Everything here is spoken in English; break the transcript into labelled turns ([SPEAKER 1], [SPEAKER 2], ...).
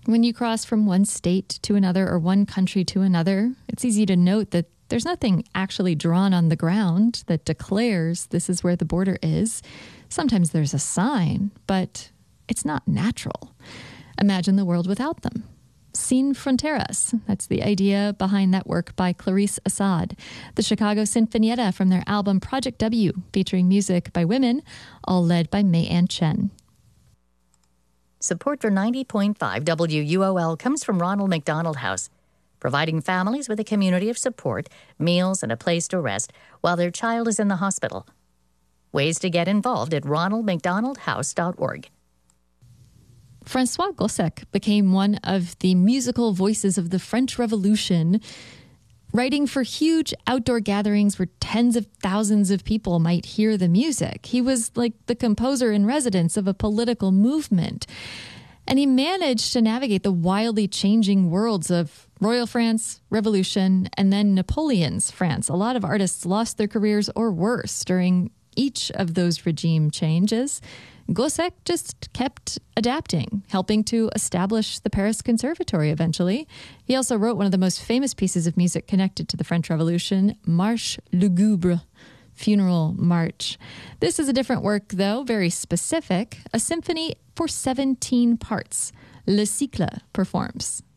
[SPEAKER 1] When you cross from one state to another or one country to another, it's easy to note that there's nothing actually drawn on the ground that declares this is where the border is. Sometimes there's a sign, but it's not natural. Imagine the world without them. Sin Fronteras, that's the idea behind that work by Clarice Assad. The Chicago Sinfonietta from their album Project W, featuring music by women, all led by May Ann Chen.
[SPEAKER 2] Support for 90.5 WUOL comes from Ronald McDonald House, providing families with a community of support, meals, and a place to rest while their child is in the hospital. Ways to get involved at ronaldmcdonaldhouse.org.
[SPEAKER 1] François Gossec became one of the musical voices of the French Revolution, writing for huge outdoor gatherings where tens of thousands of people might hear the music. He was like the composer in residence of a political movement. And he managed to navigate the wildly changing worlds of Royal France, Revolution, and then Napoleon's France. A lot of artists lost their careers or worse during each of those regime changes. Gossec just kept adapting, helping to establish the Paris Conservatory eventually. He also wrote one of the most famous pieces of music connected to the French Revolution, Marche lugubre, Funeral March. This is a different work, though, very specific, a symphony for 17 parts. Le Cycle performs.